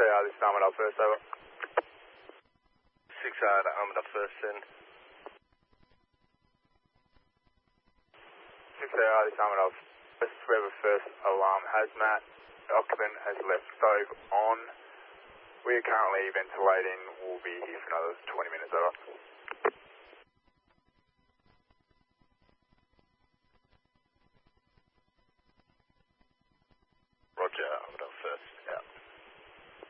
6AR, this is Armidale first, over. 6AR to Armidale first, send. 6AR, this is Armidale first, Forever first, alarm hazmat, occupant has left stove on. We are currently ventilating, we'll be here for another 20 minutes, over. Roger, Armidale first.